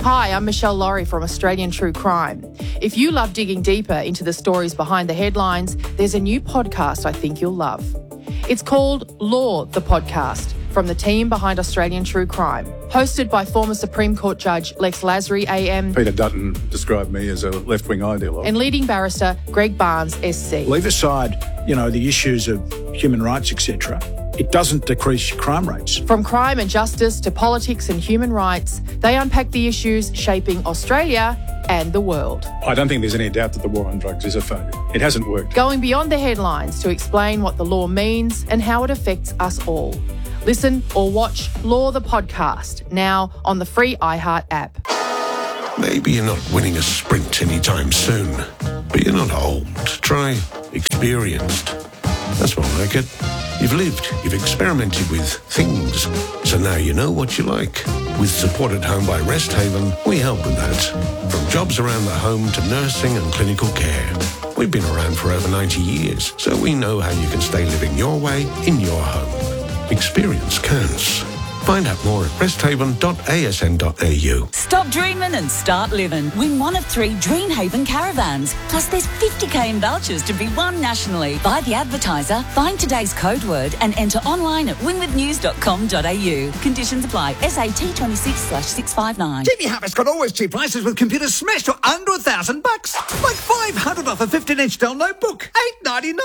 Hi, I'm Michelle Laurie from Australian True Crime. If you love digging deeper into the stories behind the headlines, there's a new podcast I think you'll love. It's called Law, the Podcast, from the team behind Australian True Crime. Hosted by former Supreme Court Judge Lex Lasry AM. Peter Dutton described me as a left-wing ideologue. And leading barrister Greg Barnes SC. Leave aside, the issues of human rights, etc. It doesn't decrease crime rates. From crime and justice to politics and human rights, they unpack the issues shaping Australia and the world. I don't think there's any doubt that the war on drugs is a failure. It hasn't worked. Going beyond the headlines to explain what the law means and how it affects us all. Listen or watch Law the Podcast, now on the free iHeart app. Maybe you're not winning a sprint anytime soon, but you're not old. Try experienced. That's more like it. You've lived, you've experimented with things, so now you know what you like. With Support at Home by Rest Haven, we help with that. From jobs around the home to nursing and clinical care. We've been around for over 90 years, so we know how you can stay living your way in your home. Experience counts. Find out more at resthaven.asn.au. Stop dreaming and start living. Win one of 3 Dreamhaven caravans. Plus there's 50k in vouchers to be won nationally. Buy the advertiser, find today's code word and enter online at winwithnews.com.au. Conditions apply. SAT 26/659. TV Harvest got always cheap prices with computers smashed to under $1,000. Like $500 off a 15-inch Dell notebook. $899.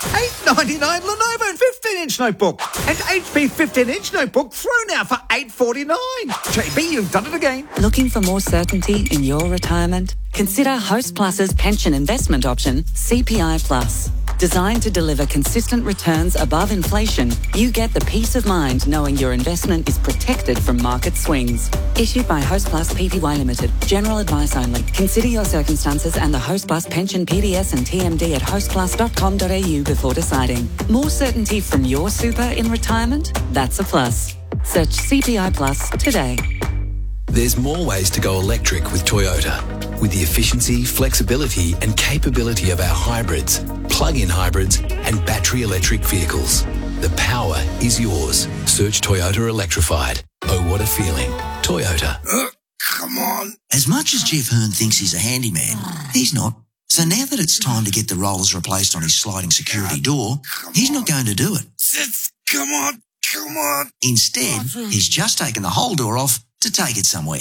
$899 Lenovo 15-inch notebook. And HP 15-inch notebook through now for $849. JB, you've done it again. Looking for more certainty in your retirement? Consider Host Plus's pension investment option, CPI Plus. Designed to deliver consistent returns above inflation, you get the peace of mind knowing your investment is protected from market swings. Issued by Host Plus Pty Limited. General advice only. Consider your circumstances and the Host Plus pension PDS and TMD at hostplus.com.au before deciding. More certainty from your super in retirement? That's a plus. Search CPI Plus today. There's more ways to go electric with Toyota. With the efficiency, flexibility and capability of our hybrids, plug-in hybrids and battery electric vehicles. The power is yours. Search Toyota Electrified. Oh, what a feeling. Toyota. Come on. As much as Jeff Hearn thinks he's a handyman, he's not. So now that it's time to get the rollers replaced on his sliding security door, he's not going to do it. Come on. Instead, he's just taken the whole door off to take it somewhere.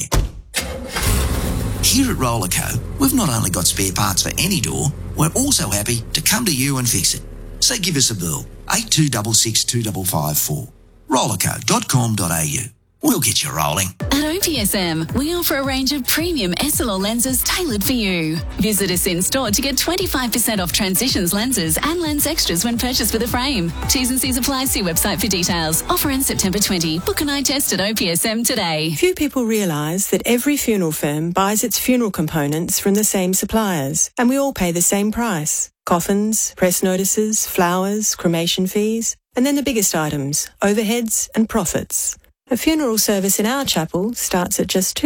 Here at Rollerco, we've not only got spare parts for any door, we're also happy to come to you and fix it. So give us a bill, 8266 2554. Rollerco.com.au. We'll get you rolling. At OPSM, we offer a range of premium SLR lenses tailored for you. Visit us in store to get 25% off Transitions lenses and lens extras when purchased with a frame. T's and C's apply. See website for details. Offer ends September 20. Book an eye test at OPSM today. Few people realise that every funeral firm buys its funeral components from the same suppliers, and we all pay the same price. Coffins, press notices, flowers, cremation fees, and then the biggest items, overheads and profits. A funeral service in our chapel starts at just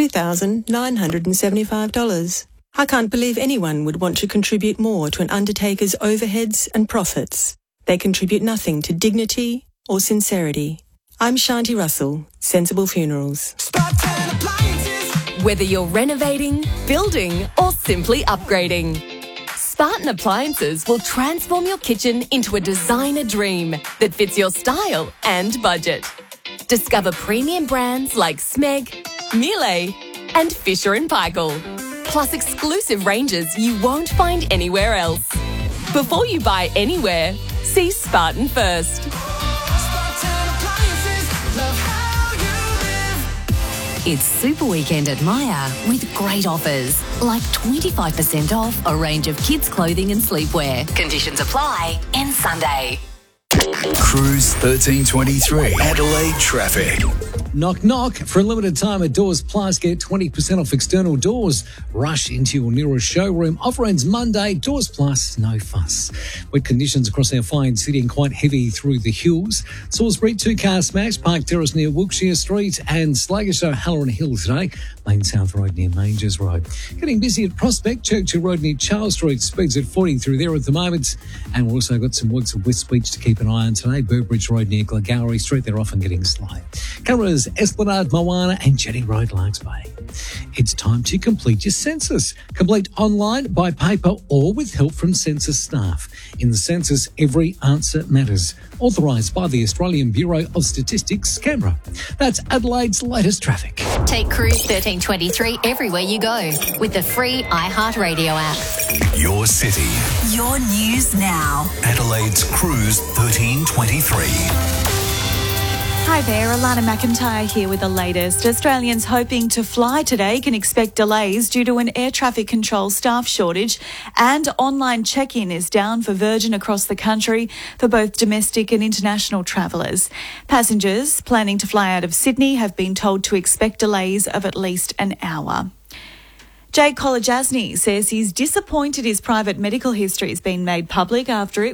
$2,975. I can't believe anyone would want to contribute more to an undertaker's overheads and profits. They contribute nothing to dignity or sincerity. I'm Shanti Russell, Sensible Funerals. Whether you're renovating, building, or simply upgrading, Spartan Appliances will transform your kitchen into a designer dream that fits your style and budget. Discover premium brands like Smeg, Miele, and Fisher & Paykel, plus exclusive ranges you won't find anywhere else. Before you buy anywhere, see Spartan first. It's Super Weekend at Myer with great offers, like 25% off a range of kids' clothing and sleepwear. Conditions apply. End Sunday. Cruise 1323. Adelaide traffic. Knock, knock. For a limited time at Doors Plus, get 20% off external doors. Rush into your nearest showroom. Offer ends Monday. Doors Plus, no fuss. Wet conditions across our fine city and quite heavy through the hills. Salisbury, 2-car smash. Park Terrace near Wilkshire Street and sluggish O'Halloran Hill today. Lane South Road near Mangers Road. Getting busy at Prospect. Churchill Road near Charles Street. Speeds at 40 through there at the moment. And we've also got some works at West Beach to keep an eye on today. Burbridge Road near Glengarry Street. They're often getting slow. Cameras Bathurst, Esplanade, Moana and Jetty Road, Larks Bay. It's time to complete your census. Complete online, by paper or with help from census staff. In the census, every answer matters. Authorised by the Australian Bureau of Statistics, Canberra. That's Adelaide's latest traffic. Take Cruise 1323 everywhere you go with the free iHeartRadio app. Your city. Your news now. Adelaide's Cruise 1323. Hi there, Alana McIntyre here with the latest. Australians hoping to fly today can expect delays due to an air traffic control staff shortage, and online check-in is down for Virgin across the country for both domestic and international travellers. Passengers planning to fly out of Sydney have been told to expect delays of at least an hour. Jake Kolodjasny says he's disappointed his private medical history has been made public after it